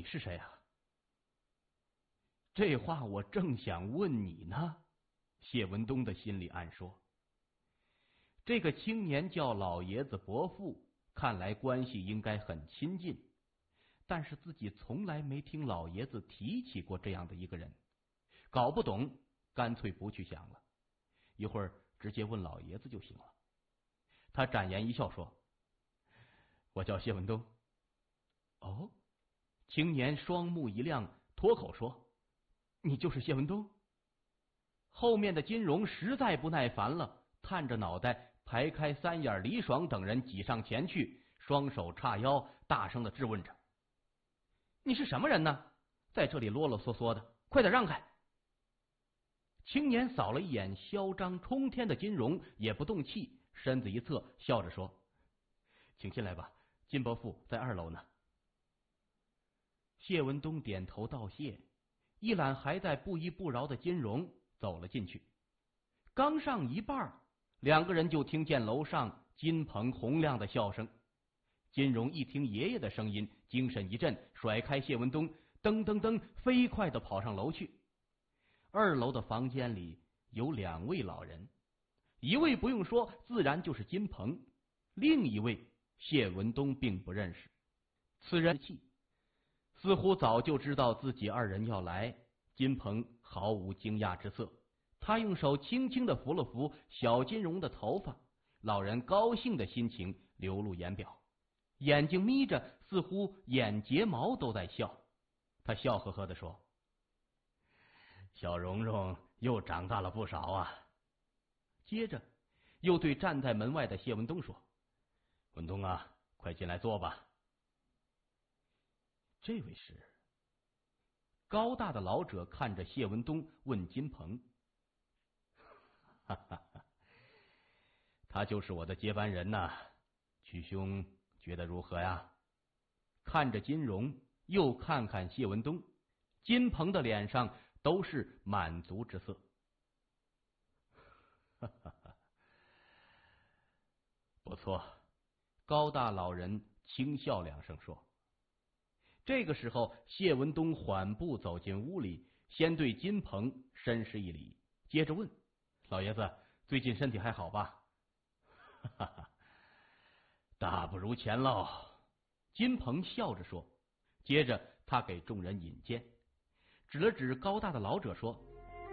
你是谁啊？这话我正想问你呢。谢文东的心里暗说，这个青年叫老爷子伯父，看来关系应该很亲近，但是自己从来没听老爷子提起过这样的一个人，搞不懂，干脆不去想了，一会儿直接问老爷子就行了。他展颜一笑说，我叫谢文东。哦，青年双目一亮，脱口说，你就是谢文东？后面的金荣实在不耐烦了，探着脑袋排开三眼李爽等人挤上前去，双手叉腰，大声的质问着，你是什么人呢？在这里啰啰嗦嗦的，快点让开！青年扫了一眼嚣张冲天的金荣，也不动气，身子一侧，笑着说，请进来吧，金伯父在2楼呢。谢文东点头道谢，一揽还在不依不饶的金荣走了进去。刚上一半，两个人就听见楼上金鹏洪亮的笑声。金荣一听爷爷的声音，精神一振，甩开谢文东，噔噔噔飞快地跑上楼去。2楼的房间里有2位老人，一位不用说，自然就是金鹏，另一位谢文东并不认识。此人似乎早就知道自己2人要来，金鹏毫无惊讶之色，他用手轻轻地扶了扶小金荣的头发，老人高兴的心情流露言表，眼睛眯着，似乎眼睫毛都在笑。他笑呵呵地说，小蓉蓉又长大了不少啊。接着又对站在门外的谢文东说，文东啊，快进来坐吧。这位是高大的老者，看着谢文东问金鹏，哈哈哈，他就是我的接班人呐，曲兄觉得如何呀？看着金荣，又看看谢文东，金鹏的脸上都是满足之色。哈哈哈，不错。高大老人轻笑2声说。这个时候，谢文东缓步走进屋里，先对金鹏深施一礼，接着问，老爷子最近身体还好吧？哈哈，大不如前喽。金鹏笑着说，接着他给众人引荐，指了指高大的老者说，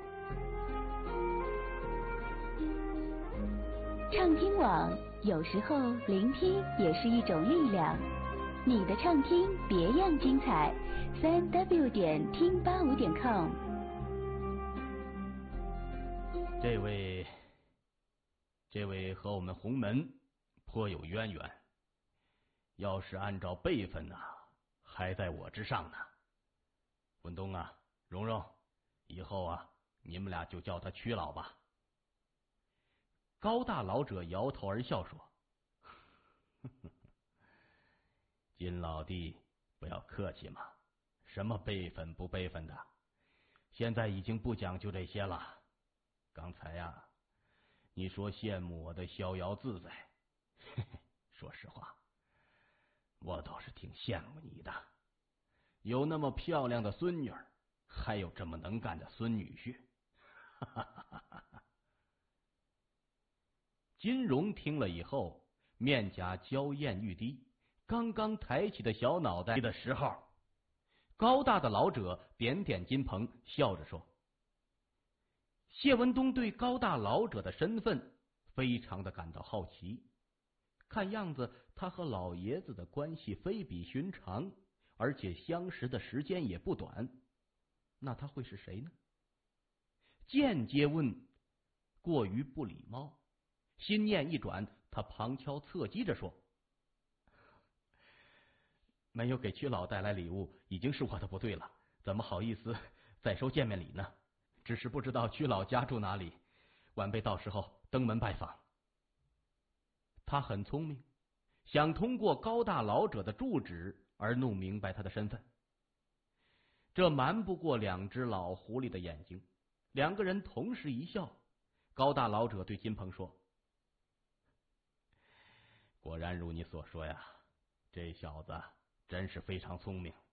畅听网，有时候聆听也是一种力量。你的畅听别样精彩，3w 点听85.com。 这位和我们洪门颇有渊源，要是按照辈分呢，还在我之上呢。文东啊，蓉蓉，以后啊，你们俩就叫他曲老吧。高大老者摇头而笑说，呵呵，金老弟不要客气嘛，什么辈分不辈分的，现在已经不讲究这些了。刚才呀，你说羡慕我的逍遥自在，嘿嘿，说实话，我倒是挺羡慕你的，有那么漂亮的孙女儿，还有这么能干的孙女婿。哈哈哈哈哈。金荣听了以后，面颊娇艳欲滴，刚刚抬起的小脑袋的时候，高大的老者点点金鹏，笑着说，谢文东对高大老者的身份非常的感到好奇，看样子他和老爷子的关系非比寻常，而且相识的时间也不短，那他会是谁呢？间接问过于不礼貌，心念一转，他旁敲侧击着说，没有给曲老带来礼物已经是我的不对了，怎么好意思再收见面礼呢？只是不知道曲老家住哪里，晚辈到时候登门拜访。他很聪明，想通过高大老者的住址而弄明白他的身份，这瞒不过2只老狐狸的眼睛。2个人同时一笑，高大老者对金鹏说，果然如你所说呀，这小子真是非常聪明。